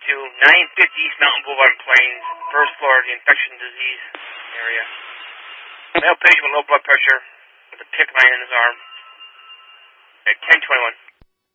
to 950 East Mountain Boulevard Plains, first floor of the infection disease area. Male patient with low blood pressure with a PICC line in his arm at 10:21.